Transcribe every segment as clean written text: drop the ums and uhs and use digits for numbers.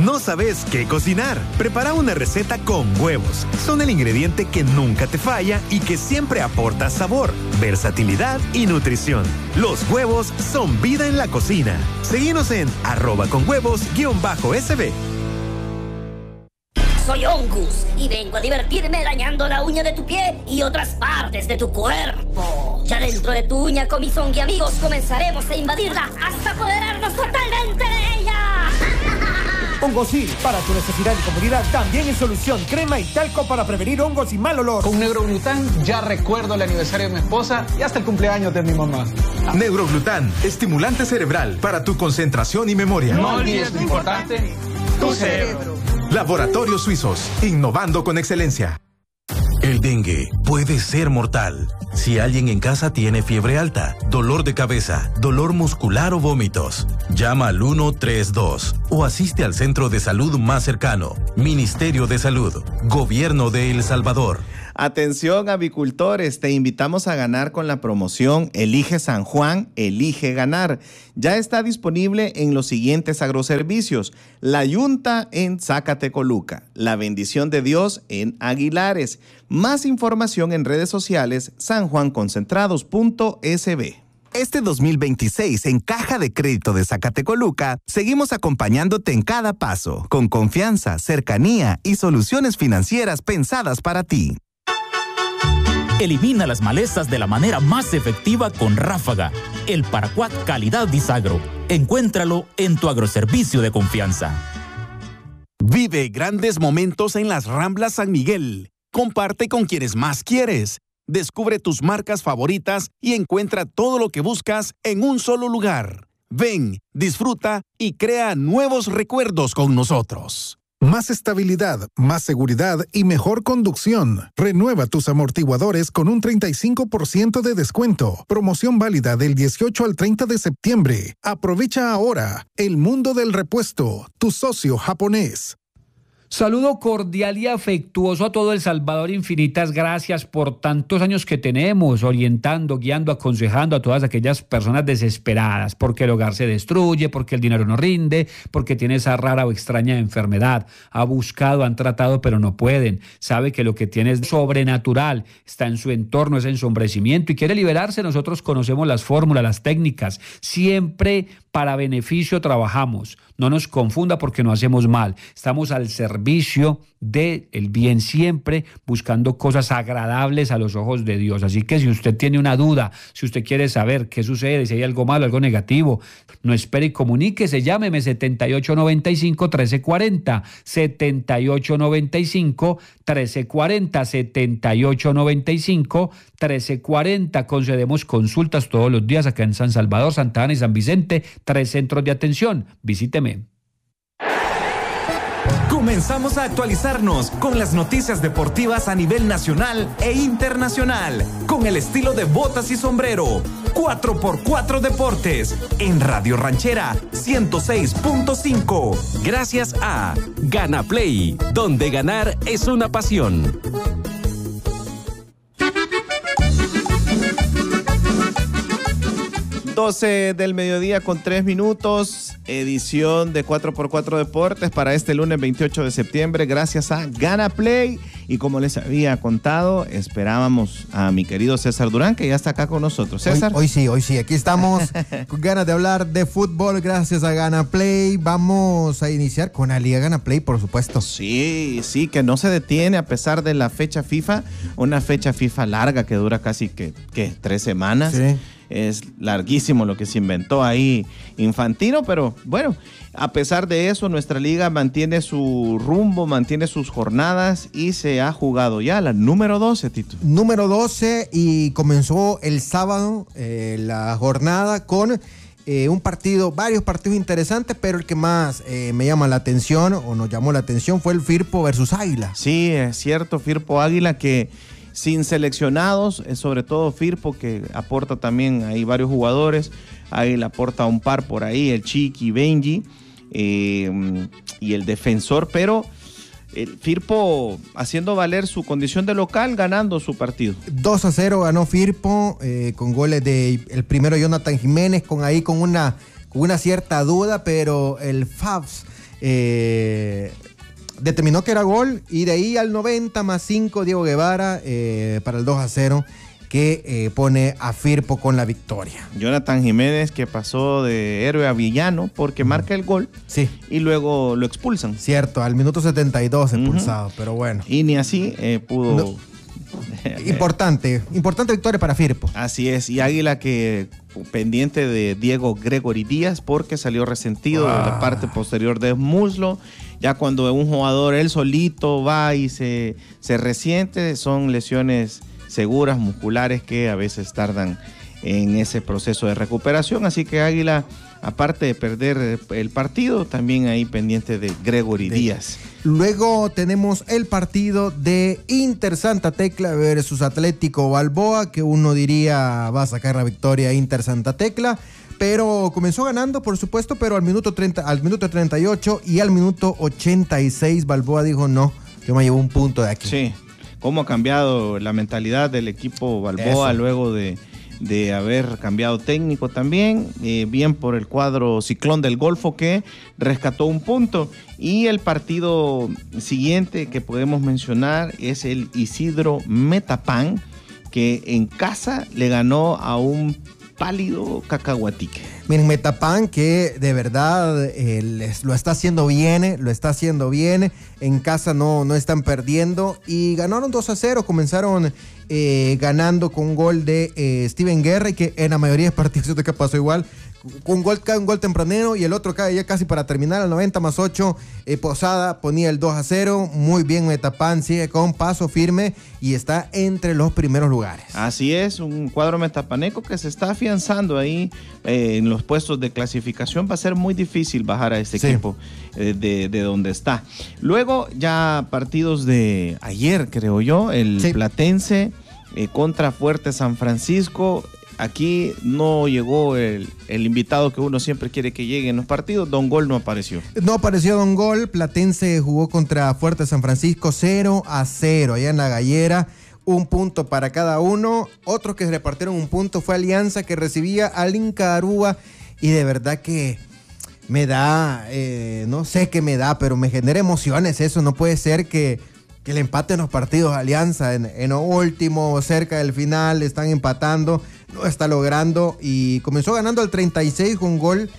¿No sabes qué cocinar? Prepara una receta con huevos. Son el ingrediente que nunca te falla y que siempre aporta sabor, versatilidad y nutrición. Los huevos son vida en la cocina. Seguinos en @conhuevos_SB. Soy Ongus y vengo a divertirme dañando la uña de tu pie y otras partes de tu cuerpo. Ya dentro de tu uña con mis Ongi amigos comenzaremos a invadirla hasta apoderarnos totalmente de ella. Hongosil, para tu necesidad y comodidad, también es solución. Crema y talco para prevenir hongos y mal olor. Con Neuroglután ya recuerdo el aniversario de mi esposa y hasta el cumpleaños de mi mamá. Neuroglután, estimulante cerebral para tu concentración y memoria. No olvides lo importante, tu cerebro. Laboratorios Suizos, innovando con excelencia. El dengue puede ser mortal. Si alguien en casa tiene fiebre alta, dolor de cabeza, dolor muscular o vómitos, llama al 132 o asiste al centro de salud más cercano. Ministerio de Salud, Gobierno de El Salvador. Atención, avicultores, te invitamos a ganar con la promoción Elige San Juan, Elige Ganar. Ya está disponible en los siguientes agroservicios: La Yunta en Zacatecoluca, La Bendición de Dios en Aguilares. Más información en redes sociales sanjuanconcentrados.sb. Este 2026 en Caja de Crédito de Zacatecoluca seguimos acompañándote en cada paso, con confianza, cercanía y soluciones financieras pensadas para ti. Elimina las malezas de la manera más efectiva con Ráfaga, el paraquat calidad Disagro. Encuéntralo en tu agroservicio de confianza. Vive grandes momentos en las Ramblas San Miguel. Comparte con quienes más quieres. Descubre tus marcas favoritas y encuentra todo lo que buscas en un solo lugar. Ven, disfruta y crea nuevos recuerdos con nosotros. Más estabilidad, más seguridad y mejor conducción. Renueva tus amortiguadores con un 35% de descuento. Promoción válida del 18 al 30 de septiembre. Aprovecha ahora. El mundo del repuesto. Tu socio japonés. Saludo cordial y afectuoso a todo El Salvador. Infinitas gracias por tantos años que tenemos orientando, guiando, aconsejando a todas aquellas personas desesperadas porque el hogar se destruye, porque el dinero no rinde, porque tiene esa rara o extraña enfermedad. Ha buscado, han tratado, pero no pueden. Sabe que lo que tiene es sobrenatural, está en su entorno, es ensombrecimiento y quiere liberarse. Nosotros conocemos las fórmulas, las técnicas. Siempre para beneficio trabajamos. No nos confunda porque no hacemos mal. Estamos al servicio del bien siempre, buscando cosas agradables a los ojos de Dios. Así que si usted tiene una duda, si usted quiere saber qué sucede, si hay algo malo, algo negativo, no espere y comuníquese. Llámeme 7895-1340, 7895-1340, 7895-1340. Concedemos consultas todos los días acá en San Salvador, Santa Ana y San Vicente. 3 centros de atención. Visíteme. Comenzamos a actualizarnos con las noticias deportivas a nivel nacional e internacional, con el estilo de botas y sombrero. 4x4 Deportes, en Radio Ranchera 106.5. Gracias a Gana Play, donde ganar es una pasión. 12 del mediodía con 3 minutos, edición de 4x4 Deportes para este lunes 28 de septiembre, gracias a Gana Play. Y como les había contado, esperábamos a mi querido César Durán, que ya está acá con nosotros. César. Hoy sí, aquí estamos con ganas de hablar de fútbol, gracias a Gana Play. Vamos a iniciar con la Liga Gana Play, por supuesto. Sí, que no se detiene a pesar de la fecha FIFA, una fecha FIFA larga que dura casi que 3 semanas. Sí. Es larguísimo lo que se inventó ahí Infantino, pero bueno, a pesar de eso, nuestra liga mantiene su rumbo, mantiene sus jornadas y se ha jugado ya la número 12, Tito. Número 12 y comenzó el sábado la jornada con varios partidos interesantes, pero el que más me llama la atención o nos llamó la atención fue el Firpo versus Águila. Sí, es cierto, Firpo Águila que sin seleccionados, sobre todo Firpo, que aporta también ahí varios jugadores. Águila aporta un par por ahí, el Chiqui, Benji y el defensor, pero el Firpo haciendo valer su condición de local, ganando su partido. 2-0 ganó Firpo, con goles de el primero Jonathan Jiménez, con una cierta duda, pero el Fabs determinó que era gol, y de ahí al 90 más 5 Diego Guevara para el 2-0 que pone a Firpo con la victoria. Jonathan Jiménez, que pasó de héroe a villano porque marca el gol, sí, y luego lo expulsan. Cierto, al minuto 72 expulsado, pero bueno. Y ni así pudo... No. Importante victoria para Firpo. Así es, y Águila que pendiente de Diego Gregory Díaz porque salió resentido de la parte posterior del muslo. Ya cuando un jugador él solito va y se resiente, son lesiones seguras, musculares, que a veces tardan en ese proceso de recuperación. Así que Águila, aparte de perder el partido, también ahí pendiente de Gregory Díaz. Luego tenemos el partido de Inter Santa Tecla versus Atlético Balboa, que uno diría va a sacar la victoria Inter Santa Tecla, pero comenzó ganando, por supuesto, pero al minuto 38 y al minuto 86 Balboa dijo no, yo me llevo un punto de aquí. Sí, cómo ha cambiado la mentalidad del equipo Balboa. Eso. Luego de haber cambiado técnico también, bien por el cuadro Ciclón del Golfo, que rescató un punto. Y el partido siguiente que podemos mencionar es el Isidro Metapán, que en casa le ganó a un pálido Cacahuatique. Miren, Metapán, que de verdad lo está haciendo bien, en casa no están perdiendo, y ganaron 2-0, comenzaron ganando con un gol de Steven Guerra, y que en la mayoría de partidos que pasó igual, un gol tempranero y el otro cae ya casi para terminar al 90 más 8, Posada ponía el 2-0, muy bien Metapán, sigue con paso firme y está entre los primeros lugares. Así es, un cuadro metapaneco que se está afianzando ahí en los puestos de clasificación. Va a ser muy difícil bajar a este equipo de donde está. Luego ya partidos de ayer, creo yo, el Platense contra Fuerte San Francisco. Aquí no llegó el invitado que uno siempre quiere que llegue en los partidos. Don Gol no apareció. No apareció Don Gol. Platense jugó contra Fuerte San Francisco 0-0 allá en La Gallera. Un punto para cada uno. Otros que repartieron un punto fue Alianza, que recibía al Inca Aruba. Y de verdad que me da, no sé qué me da, pero me genera emociones eso. No puede ser que le empaten los partidos a Alianza en lo último, cerca del final, están empatando, no está logrando, y comenzó ganando al 36 con un gol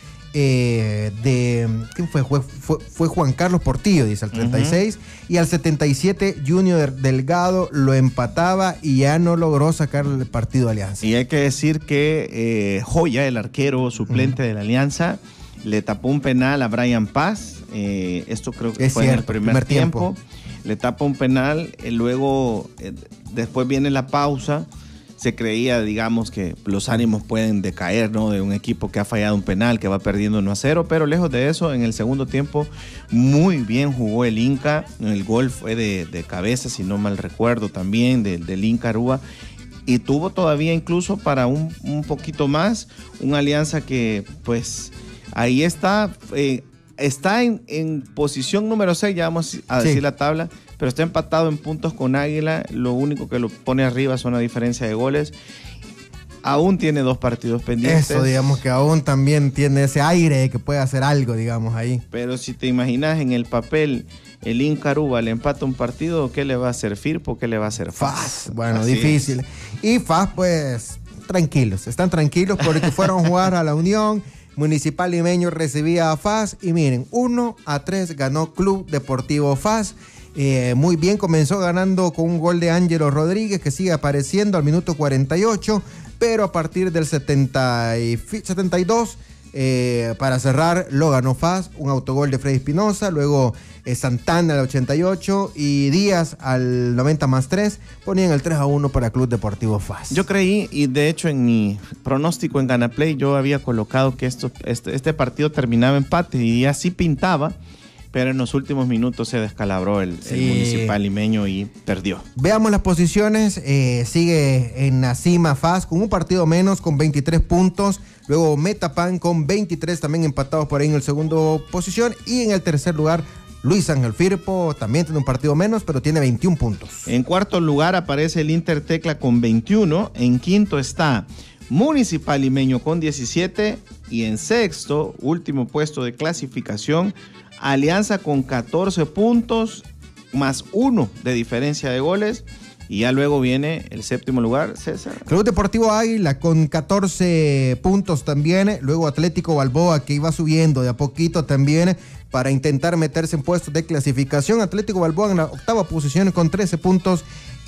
de, ¿quién fue? Fue Juan Carlos Portillo, dice, al 36, y al 77 Junior Delgado lo empataba y ya no logró sacar el partido a Alianza. Y hay que decir que Joya, el arquero suplente de la Alianza, le tapó un penal a Brian Paz, esto creo que fue cierto, en el primer tiempo. Le tapa un penal, luego después viene la pausa. Se creía, digamos, que los ánimos pueden decaer, ¿no? De un equipo que ha fallado un penal, que va perdiendo 1-0, pero lejos de eso, en el segundo tiempo muy bien jugó el Inca. El gol fue de cabeza, si no mal recuerdo, también del Inca Aruba, y tuvo todavía incluso para un poquito más. Una Alianza que pues ahí está, está en posición número 6, ya vamos a decir la tabla, pero está empatado en puntos con Águila. Lo único que lo pone arriba son la diferencia de goles. Aún tiene 2 partidos pendientes. Eso, digamos que aún también tiene ese aire de que puede hacer algo, digamos, ahí. Pero si te imaginas en el papel, el Inca Aruba le empata un partido, ¿qué le va a hacer Firpo? ¿Qué le va a hacer FAS? Bueno, así difícil. Y FAS, pues, están tranquilos porque fueron a jugar a la Unión. Municipal Limeño recibía a FAS y miren, 1-3 ganó Club Deportivo FAS. Muy bien, comenzó ganando con un gol de Ángelo Rodríguez, que sigue apareciendo al minuto 48, pero a partir del 72 para cerrar lo ganó FAS, un autogol de Freddy Espinosa, luego Santana al 88 y Díaz al 90 más 3 ponían el 3-1 para Club Deportivo FAS. Yo creí, y de hecho en mi pronóstico en Ganaplay yo había colocado que este partido terminaba empate, y así pintaba, pero en los últimos minutos se descalabró el Municipal Limeño y perdió. Veamos las posiciones. Sigue en la cima FAS con un partido menos, con 23 puntos. Luego Metapán con 23, también empatados por ahí en el segundo posición. Y en el tercer lugar, Luis Ángel Firpo, también tiene un partido menos, pero tiene 21 puntos. En cuarto lugar aparece el Inter Tecla con 21. En quinto está Municipal Limeño con 17 y en sexto, último puesto de clasificación, Alianza con 14 puntos más 1 de diferencia de goles. Y ya luego viene el séptimo lugar, César. Club Deportivo Águila con 14 puntos también. Luego Atlético Balboa, que iba subiendo de a poquito también para intentar meterse en puestos de clasificación. Atlético Balboa en la octava posición con 13 puntos.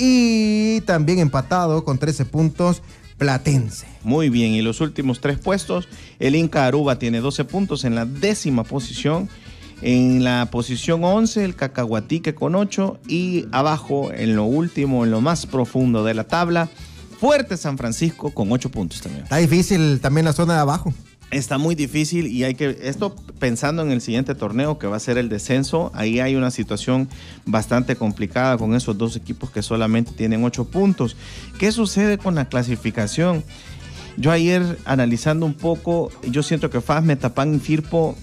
Y también empatado con 13 puntos Platense. Muy bien, y los últimos 3 puestos, el Inca Aruba tiene 12 puntos en la 10ª posición. En la posición 11, el Cacahuatique con 8. Y abajo, en lo último, en lo más profundo de la tabla, Fuerte San Francisco con 8 puntos también. Está difícil también la zona de abajo. Está muy difícil y hay que, esto pensando en el siguiente torneo que va a ser el descenso, ahí hay una situación bastante complicada con esos 2 equipos que solamente tienen 8 puntos. ¿Qué sucede con la clasificación? Yo ayer analizando un poco, yo siento que FAS, Metapán y Firpo,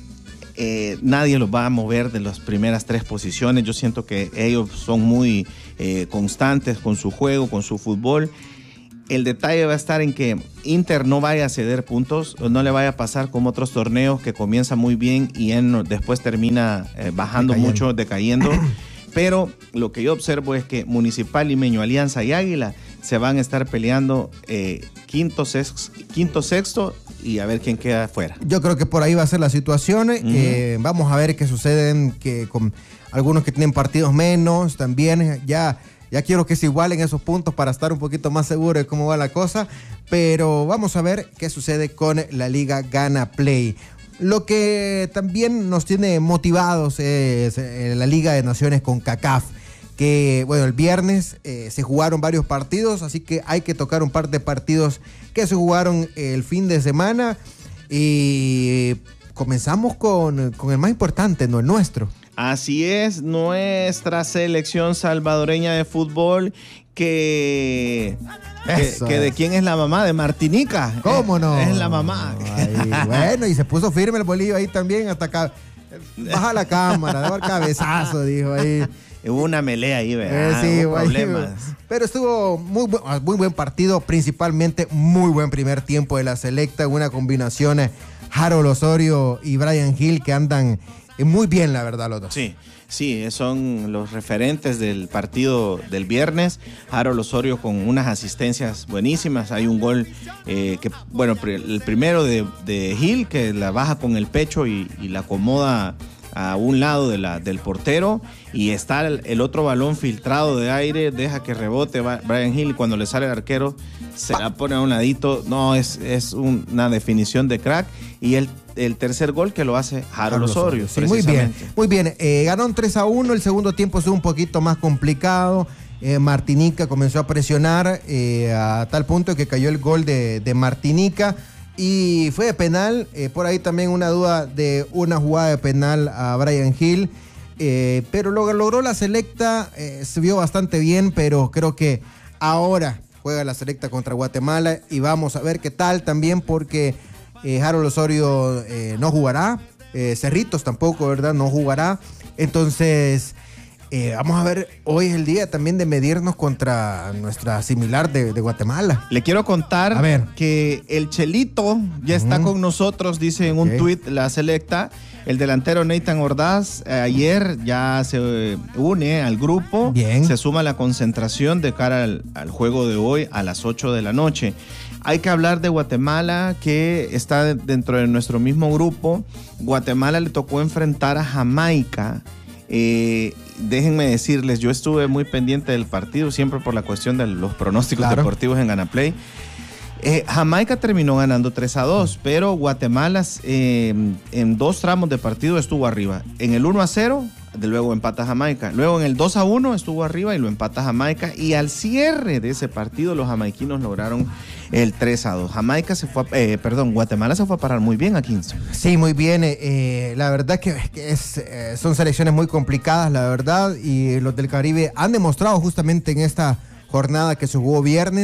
nadie los va a mover de las primeras 3 posiciones. Yo siento que ellos son muy constantes con su juego, con su fútbol. El detalle va a estar en que Inter no vaya a ceder puntos, no le vaya a pasar como otros torneos que comienza muy bien y después termina bajando mucho, decayendo. Pero lo que yo observo es que Municipal, Limeño, Alianza y Águila se van a estar peleando quinto, sexto y a ver quién queda afuera. Yo creo que por ahí va a ser la situación. Vamos a ver qué sucede con algunos que tienen partidos menos también. Ya quiero que se igualen esos puntos para estar un poquito más seguro de cómo va la cosa. Pero vamos a ver qué sucede con la Liga Gana Play. Lo que también nos tiene motivados es la Liga de Naciones CONCACAF. Que, bueno, el viernes se jugaron varios partidos, así que hay que tocar un par de partidos que se jugaron el fin de semana. Y comenzamos con el más importante, ¿no? El nuestro. Así es, nuestra selección salvadoreña de fútbol que de quién es la mamá, de Martinica. ¿Cómo no? Es la mamá. Ay, bueno, y se puso firme el bolillo ahí también, hasta acá. Baja la cámara, daba el cabezazo, dijo ahí. Hubo una melea ahí, ¿verdad? Sí, hubo problemas. Pero estuvo muy buen partido, principalmente muy buen primer tiempo de la selecta, una combinación Harold Osorio y Brian Hill que andan muy bien, la verdad, los dos. Sí, son los referentes del partido del viernes. Harold Osorio con unas asistencias buenísimas. Hay un gol el primero de Hill que la baja con el pecho y la acomoda a un lado del portero, y está el otro balón filtrado de aire, deja que rebote Brian Hill y cuando le sale el arquero se la pone a un ladito. No, es una definición de crack. Y el tercer gol que lo hace Harold Osorio. Sí, muy bien. Ganó 3-1, el segundo tiempo estuvo un poquito más complicado. Martinica comenzó a presionar a tal punto que cayó el gol de Martinica. Y fue de penal, por ahí también una duda de una jugada de penal a Brian Hill, pero lo logró la selecta, se vio bastante bien, pero creo que ahora juega la selecta contra Guatemala y vamos a ver qué tal también, porque Harold Osorio no jugará, Cerritos tampoco, ¿verdad? No jugará, entonces vamos a ver, hoy es el día también de medirnos contra nuestra similar de Guatemala. Le quiero contar que el Chelito ya está con nosotros, dice en un tuit la selecta. El delantero Nathan Ordaz ayer ya se une al grupo, se suma a la concentración de cara al juego de hoy a las 8 de la noche. Hay que hablar de Guatemala, que está dentro de nuestro mismo grupo. Guatemala le tocó enfrentar a Jamaica. Déjenme decirles, yo estuve muy pendiente del partido, siempre por la cuestión de los pronósticos deportivos en Ganaplay. Jamaica terminó ganando 3-2, pero Guatemala en 2 tramos de partido estuvo arriba. En el 1-0, luego empata Jamaica. Luego en el 2-1 estuvo arriba y lo empata Jamaica. Y al cierre de ese partido, los jamaiquinos lograron el 3-2. Guatemala se fue a parar muy bien a Kingston. Sí, muy bien. La verdad que son selecciones muy complicadas, la verdad. Y los del Caribe han demostrado justamente en esta jornada que se jugó viernes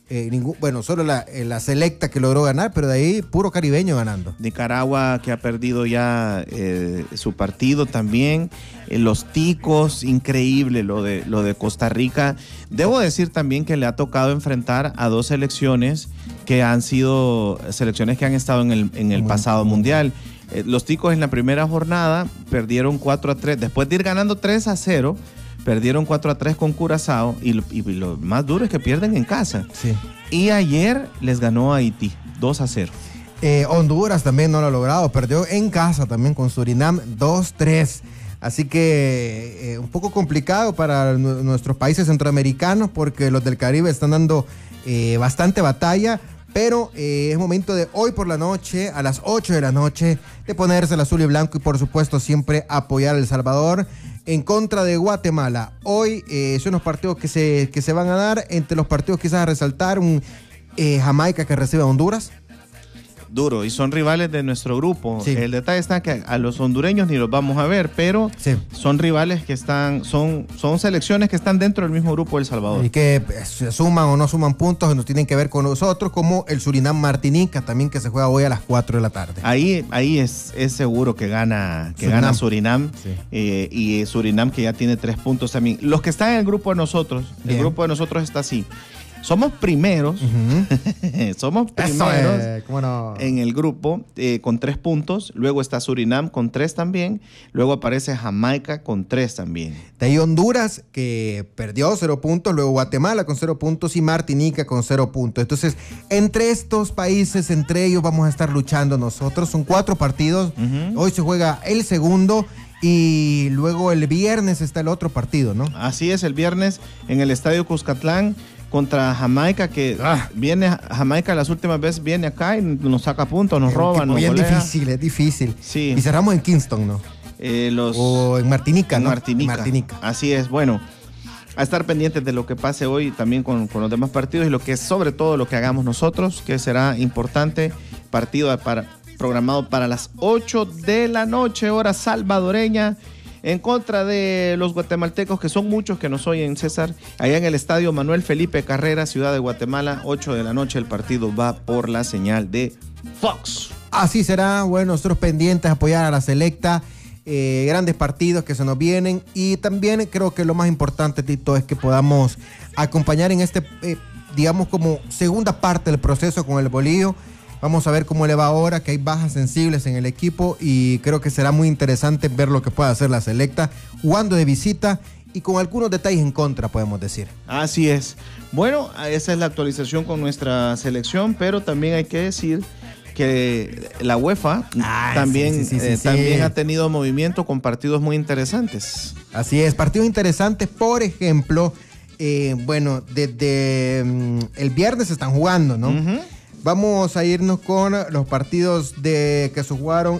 solo la selecta que logró ganar, pero de ahí puro caribeño ganando. Nicaragua, que ha perdido ya su partido también. Los ticos, increíble lo de Costa Rica. Debo decir también que le ha tocado enfrentar a dos selecciones que han sido selecciones que han estado en el pasado mundial. Los ticos en la primera jornada perdieron 4-3, después de ir ganando 3-0, perdieron 4-3 con Curazao y lo más duro es que pierden en casa. Sí. Y ayer les ganó a Haití 2-0. Honduras también no lo ha logrado, perdió en casa también con Surinam 2-3. Así que un poco complicado para nuestros países centroamericanos porque los del Caribe están dando bastante batalla. Pero es momento de hoy por la noche, a las 8 de la noche, de ponerse el azul y blanco y por supuesto siempre apoyar a El Salvador en contra de Guatemala. Hoy son los partidos que se van a dar. Entre los partidos quizás a resaltar un Jamaica que recibe a Honduras. Duro, y son rivales de nuestro grupo. Sí. El detalle está que a los hondureños ni los vamos a ver, pero sí, son rivales que son selecciones que están dentro del mismo grupo de El Salvador. Y que se suman o no suman puntos, nos tienen que ver con nosotros, como el Surinam-Martinica también, que se juega hoy a las 4 de la tarde. Ahí es seguro que gana Surinam. Sí. Y Surinam, que ya tiene 3 puntos también. Los que están en el grupo de nosotros, bien. El grupo de nosotros está así. Somos primeros, somos primeros ¿cómo no? En el grupo con 3 puntos. Luego está Surinam con 3 también. Luego aparece Jamaica con 3 también. De ahí Honduras, que perdió 0 puntos. Luego Guatemala con 0 puntos y Martinica con 0 puntos. Entonces, entre estos países, entre ellos vamos a estar luchando nosotros. Son 4 partidos. Hoy se juega el segundo. Y luego el viernes está el otro partido, ¿no? Así es, el viernes en el Estadio Cuscatlán contra Jamaica, que viene Jamaica las últimas veces, viene acá y nos saca puntos, nos roban, nos golea. Es difícil. Sí. Y cerramos en Kingston, ¿no? O en Martinica, ¿no? Martinica. Así es, bueno, a estar pendientes de lo que pase hoy también con los demás partidos y lo que sobre todo lo que hagamos nosotros, que será importante, partido programado para las 8 de la noche, hora salvadoreña, en contra de los guatemaltecos, que son muchos que nos oyen, César, allá en el estadio Manuel Felipe Carrera, Ciudad de Guatemala, 8 de la noche, el partido va por la señal de Fox. Así será, bueno, nosotros pendientes, apoyar a la selecta, grandes partidos que se nos vienen, y también creo que lo más importante, Tito, es que podamos acompañar en este, digamos, como segunda parte del proceso con el Bolillo. Vamos a ver cómo le va ahora, que hay bajas sensibles en el equipo y creo que será muy interesante ver lo que puede hacer la selecta jugando de visita y con algunos detalles en contra, podemos decir. Así es. Bueno, esa es la actualización con nuestra selección, pero también hay que decir que la UEFA también ha tenido movimiento con partidos muy interesantes. Así es, partidos interesantes, por ejemplo, desde el viernes están jugando, ¿no? Vamos a irnos con los partidos que se jugaron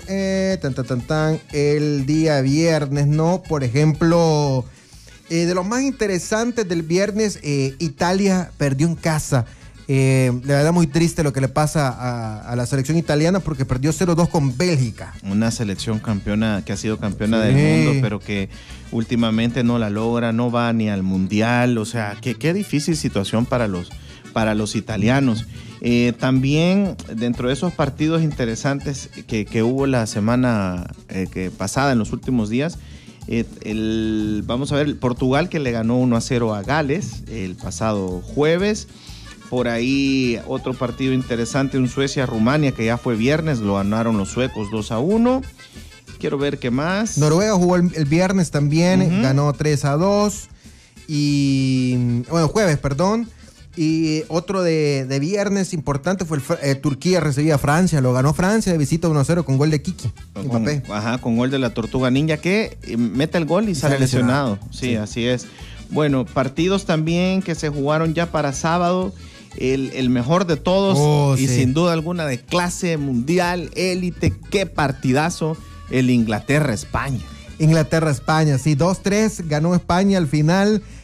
el día viernes, ¿no? Por ejemplo, de los más interesantes del viernes, Italia perdió en casa. La verdad muy triste lo que le pasa a la selección italiana porque perdió 0-2 con Bélgica. Una selección campeona que ha sido campeona del mundo, pero que últimamente no la logra, no va ni al mundial. O sea, qué difícil situación para los italianos. También dentro de esos partidos interesantes que hubo la semana pasada, en los últimos días, vamos a ver, el Portugal, que le ganó 1-0 a Gales el pasado jueves. Por ahí otro partido interesante, un Suecia-Rumania, que ya fue viernes, lo ganaron los suecos 2-1. Quiero ver qué más. Noruega jugó el viernes también, ganó 3-2. Jueves, perdón. Y otro de viernes importante fue Turquía recibía a Francia, lo ganó Francia de visita 1-0 con gol de Kiki. Con gol de la Tortuga Ninja, que mete el gol y sale lesionado. Sí, así es. Bueno, partidos también que se jugaron ya para sábado. El mejor de todos y sin duda alguna de clase mundial, élite, qué partidazo, el Inglaterra-España. Inglaterra-España, sí, 2-3, ganó España al final.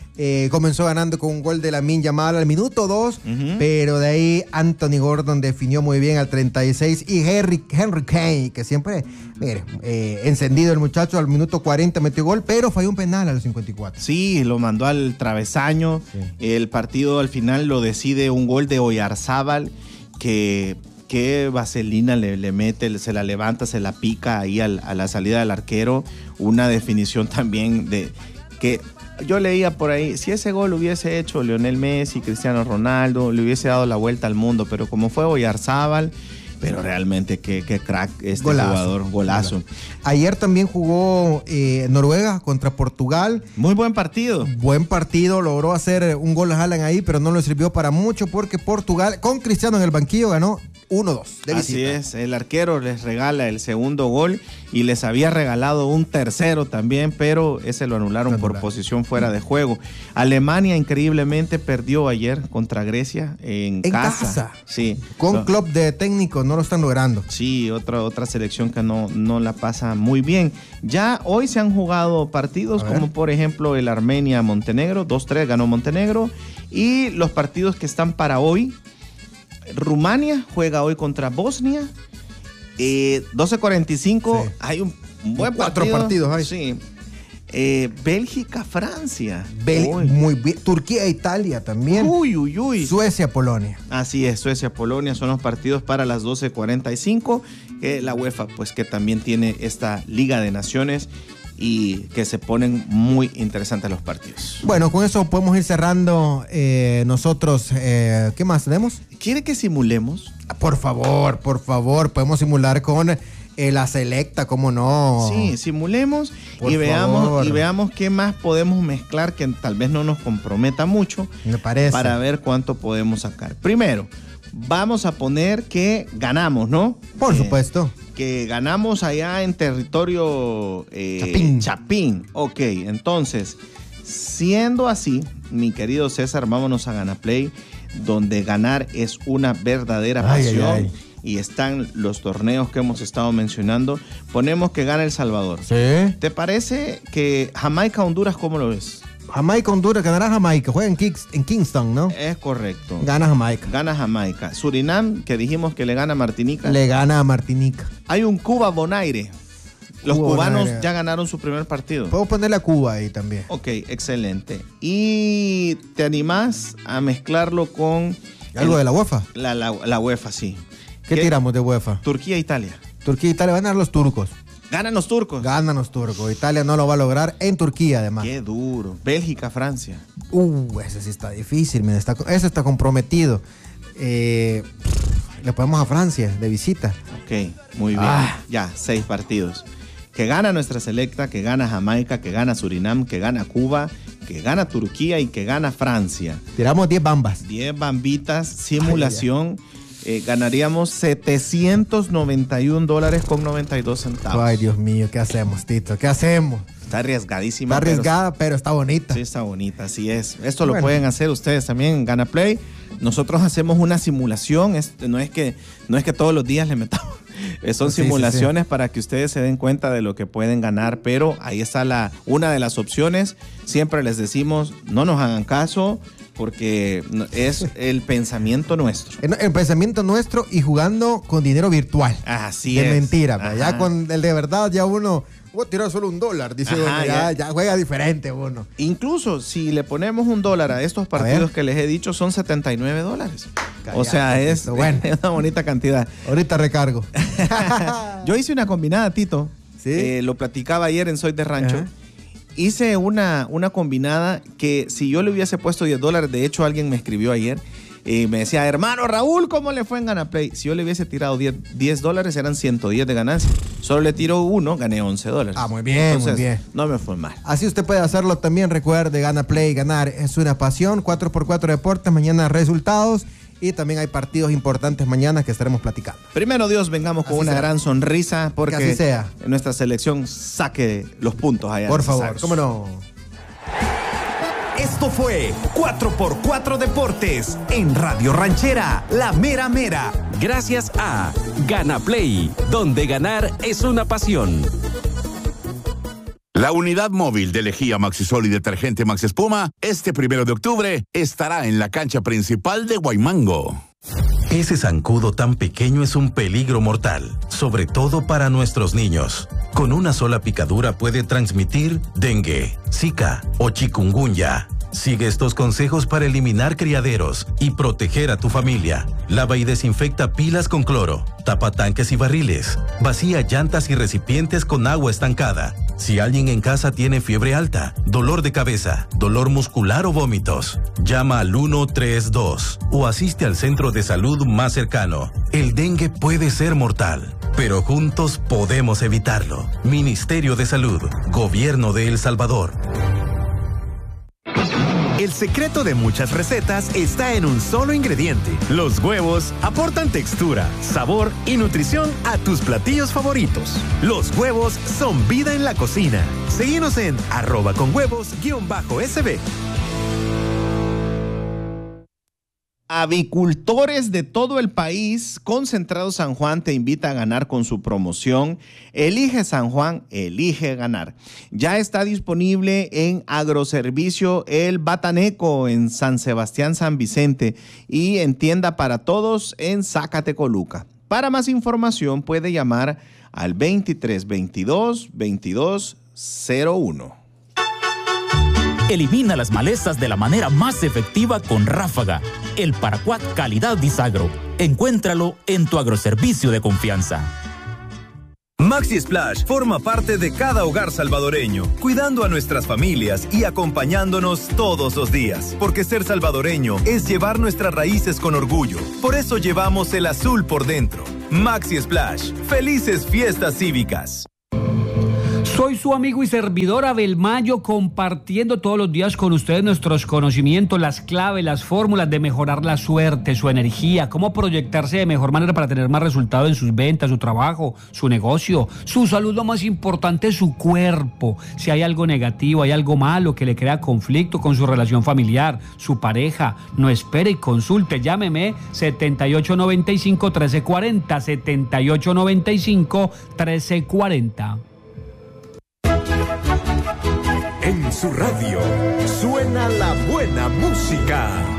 Comenzó ganando con un gol de Lamine Yamal al minuto 2, pero de ahí Anthony Gordon definió muy bien al 36 y Henry Kane, que siempre, mire, encendido el muchacho, al minuto 40 metió gol, pero falló un penal a los 54. Sí, lo mandó al travesaño. Sí. El partido al final lo decide un gol de Oyarzábal que vaselina le mete, se la levanta, se la pica ahí a la salida del arquero. Una definición también de que yo leía por ahí, si ese gol lo hubiese hecho Lionel Messi, Cristiano Ronaldo, le hubiese dado la vuelta al mundo, pero como fue Oyarzábal, pero realmente qué crack este jugador, golazo. Ayer también jugó Noruega contra Portugal. Muy buen partido. Buen partido, logró hacer un gol a Haaland ahí, pero no le sirvió para mucho porque Portugal, con Cristiano en el banquillo, ganó 1-2 de visita. Así es, el arquero les regala el segundo gol y les había regalado un tercero también, pero ese lo anularon por posición fuera de juego. Alemania increíblemente perdió ayer contra Grecia en casa. Sí. Con club de técnicos no lo están logrando. Sí, otra selección que no la pasa muy bien. Ya hoy se han jugado partidos como por ejemplo el Armenia-Montenegro, 2-3 ganó Montenegro, y los partidos que están para hoy. Rumania juega hoy contra Bosnia. 12:45. Sí. Hay un buen partido. 4 partidos hay. Sí. Bélgica-Francia. Muy bien. Turquía-Italia también. Uy. Suecia-Polonia. Así es, Suecia-Polonia son los partidos para las 12:45. La UEFA, pues que también tiene esta Liga de Naciones y que se ponen muy interesantes los partidos. Bueno, con eso podemos ir cerrando nosotros. ¿Qué más tenemos? ¿Quiere que simulemos? Por favor, podemos simular con la selecta, ¿cómo no? Sí, simulemos y veamos qué más podemos mezclar que tal vez no nos comprometa mucho. Me parece. Para ver cuánto podemos sacar. Primero, vamos a poner que ganamos, ¿no? Por supuesto. Que ganamos allá en territorio Chapín. Ok, entonces, siendo así, mi querido César, vámonos a Ganaplay, donde ganar es una verdadera pasión. Y están los torneos que hemos estado mencionando. Ponemos que gana El Salvador. Sí. ¿Te parece que Jamaica-Honduras, cómo lo ves? Jamaica-Honduras, ganará Jamaica. Juega en Kingston, ¿no? Es correcto. Gana Jamaica. Gana Jamaica. Surinam, que dijimos que le gana a Martinica. Le gana a Martinica. Hay un Cuba-Bonaire. Los cubanos ya ganaron su primer partido. Puedo ponerle a Cuba ahí también. Ok, excelente. ¿Y te animás a mezclarlo con... algo de la UEFA? La UEFA, sí. ¿Qué tiramos de UEFA? Turquía-Italia. Turquía-Italia van a ganar los turcos. ¿Ganan los turcos? Ganan los turcos. Italia no lo va a lograr en Turquía, además. Qué duro. Bélgica-Francia. Ese sí está difícil. Mira, ese está comprometido. Le ponemos a Francia de visita. Ok, muy bien. Ya, 6 partidos. Que gana nuestra selecta, que gana Jamaica, que gana Surinam, que gana Cuba, que gana Turquía y que gana Francia. Tiramos 10 bambas. 10 bambitas, simulación. Ganaríamos $791.92. Ay, Dios mío, ¿qué hacemos, Tito? ¿Qué hacemos? Está arriesgadísima. Está arriesgada, pero está bonita. Sí, está bonita, así es. Esto lo pueden hacer ustedes también en Ganaplay. Nosotros hacemos una simulación. No es que todos los días le metamos. Son simulaciones para que ustedes se den cuenta de lo que pueden ganar, pero ahí está una de las opciones. Siempre les decimos, no nos hagan caso, porque es el pensamiento nuestro. El pensamiento nuestro y jugando con dinero virtual. Así es. De mentira. Ya con el de verdad, ya uno... voy a tirar solo $1, dice uno, ya juega diferente uno. Incluso si le ponemos $1 a estos partidos que les he dicho, son $79. O sea, es una bonita cantidad. Ahorita recargo. Yo hice una combinada, Tito. ¿Sí? Lo platicaba ayer en Soy de Rancho. Ajá. Hice una combinada que si yo le hubiese puesto $10, de hecho alguien me escribió ayer y me decía, hermano Raúl, ¿cómo le fue en Ganaplay? Si yo le hubiese tirado $10, eran 110 de ganancia. Solo le tiro uno, gané $11. Muy bien, entonces, muy bien. No me fue mal. Así usted puede hacerlo también. Recuerde, Ganaplay, ganar es una pasión. 4x4 Deportes, mañana resultados. Y también hay partidos importantes mañana que estaremos platicando. Primero Dios, vengamos con una gran sonrisa porque que así sea. Nuestra selección saque los puntos allá. Por favor, cómo no. Esto fue 4x4 Deportes en Radio Ranchera, La Mera Mera. Gracias a Ganaplay, donde ganar es una pasión. La unidad móvil de lejía Maxisol y detergente Max Espuma, este 1 de octubre, estará en la cancha principal de Guaymango. Ese zancudo tan pequeño es un peligro mortal, sobre todo para nuestros niños. Con una sola picadura puede transmitir dengue, zika o chikungunya. Sigue estos consejos para eliminar criaderos y proteger a tu familia. Lava y desinfecta pilas con cloro, tapa tanques y barriles, vacía llantas y recipientes con agua estancada. Si alguien en casa tiene fiebre alta, dolor de cabeza, dolor muscular o vómitos, llama al 132 o asiste al centro de salud más cercano. El dengue puede ser mortal, pero juntos podemos evitarlo. Ministerio de Salud, Gobierno de El Salvador. El secreto de muchas recetas está en un solo ingrediente. Los huevos aportan textura, sabor y nutrición a tus platillos favoritos. Los huevos son vida en la cocina. Seguinos en @conhuevos_SB. Avicultores de todo el país, Concentrado San Juan te invita a ganar con su promoción Elige San Juan, elige ganar. Ya está disponible en Agroservicio El Bataneco en San Sebastián, San Vicente y en Tienda para Todos en Zacatecoluca. Para más información puede llamar al 2322-2201. Elimina las malezas de la manera más efectiva con Ráfaga, el paraquat calidad Disagro. Encuéntralo en tu agroservicio de confianza. Maxi Splash forma parte de cada hogar salvadoreño, cuidando a nuestras familias y acompañándonos todos los días. Porque ser salvadoreño es llevar nuestras raíces con orgullo. Por eso llevamos el azul por dentro. Maxi Splash. Felices fiestas cívicas. Soy su amigo y servidor Abel Mayo, compartiendo todos los días con ustedes nuestros conocimientos, las claves, las fórmulas de mejorar la suerte, su energía, cómo proyectarse de mejor manera para tener más resultado en sus ventas, su trabajo, su negocio, su salud, lo más importante, su cuerpo. Si hay algo negativo, hay algo malo que le crea conflicto con su relación familiar, su pareja, no espere y consulte. Llámeme 7895-1340, 7895-1340. En su radio suena la buena música.